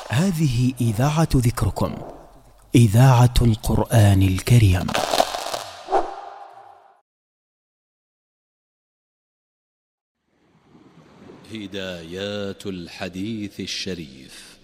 هذه إذاعة ذكركم، إذاعة القرآن الكريم. هدايات الحديث الشريف.